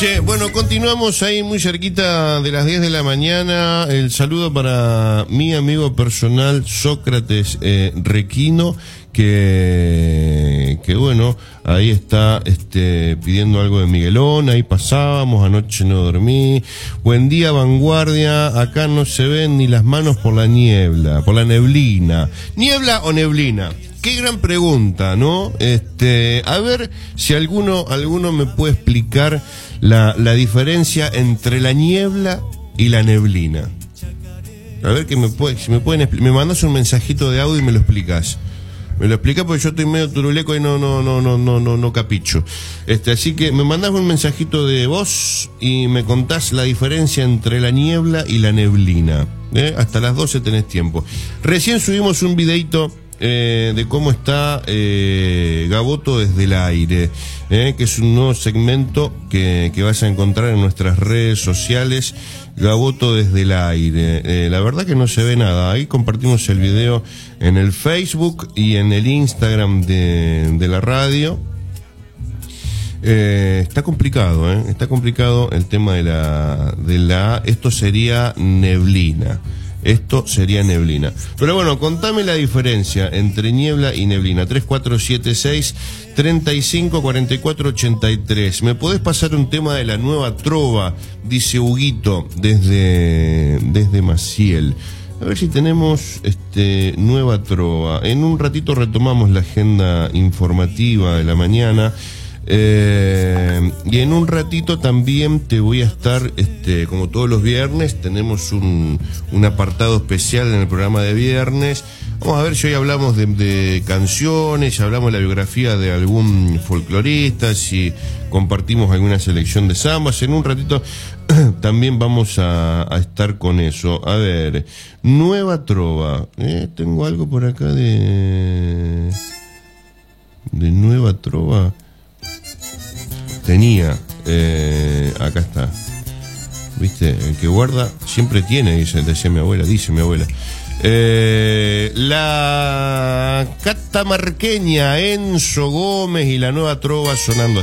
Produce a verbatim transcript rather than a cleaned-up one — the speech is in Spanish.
Che, bueno, continuamos ahí muy cerquita de las diez de la mañana. El saludo para mi amigo personal Sócrates eh, Requino, que, que bueno, ahí está este, pidiendo algo de Miguelón. Ahí pasábamos, anoche no dormí. Buen día, vanguardia. Acá no se ven ni las manos por la niebla, por la neblina. ¿Niebla o neblina? Qué gran pregunta, ¿no? Este, a ver si alguno, alguno me puede explicar la, la diferencia entre la niebla y la neblina. A ver que me puede, si me pueden me mandas un mensajito de audio y me lo explicás. Me lo explicás porque yo estoy medio turuleco y no, no, no, no, no, no, no capicho. Este, así que me mandás un mensajito de voz y me contás la diferencia entre la niebla y la neblina. ¿Eh? Hasta las doce tenés tiempo. Recién subimos un videito Eh, de cómo está eh, Gaboto desde el aire, eh, que es un nuevo segmento que, que vas a encontrar en nuestras redes sociales. Gaboto desde el aire, eh, la verdad que no se ve nada. Ahí compartimos el video en el Facebook y en el Instagram de, de la radio. Eh, está complicado, eh, está complicado el tema de la, de la, esto sería neblina. Esto sería neblina. Pero bueno, contame la diferencia entre niebla y neblina. tres cuatro siete seis, treinta y cinco, cuarenta y cuatro, ochenta y tres. ¿Me podés pasar un tema de la nueva trova? Dice Huguito desde, desde Maciel. A ver si tenemos este, nueva trova. En un ratito retomamos la agenda informativa de la mañana. Eh, y en un ratito también te voy a estar, este, como todos los viernes, tenemos un, un apartado especial en el programa de viernes. Vamos a ver si hoy hablamos de, de canciones, si hablamos de la biografía de algún folclorista, si compartimos alguna selección de zambas. En un ratito también vamos a, a estar con eso. A ver, nueva trova. Eh, tengo algo por acá de de nueva trova. Tenía, eh, acá está, viste, el que guarda siempre tiene, dice, decía mi abuela, dice mi abuela. Eh, la catamarqueña Enzo Gómez y la nueva trova sonando.